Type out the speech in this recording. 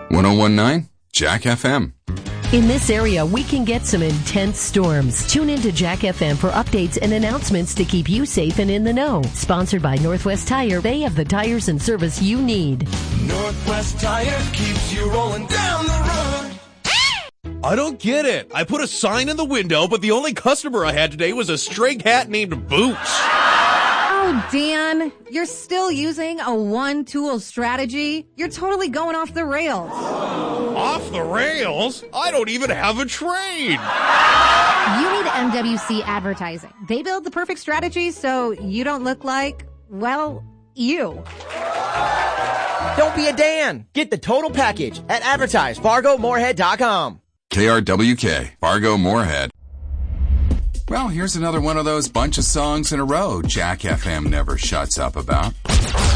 1019 Jack FM. In this area, we can get some intense storms. Tune in to Jack FM for updates and announcements to keep you safe and in the know. Sponsored by Northwest Tire. They have the tires and service you need. Northwest Tire keeps you rolling down the road. I don't get it. I put a sign in the window, but the only customer I had today was a stray cat named Boots. Oh, Dan, you're still using a one-tool strategy? You're totally going off the rails. Off the rails? I don't even have a trade. You need MWC Advertising. They build the perfect strategy so you don't look like, well, you. Don't be a Dan. Get the total package at advertisefargomorehead.com. KRWK, Fargo Moorhead. Well, here's another one of those bunch of songs in a row Jack FM never shuts up about.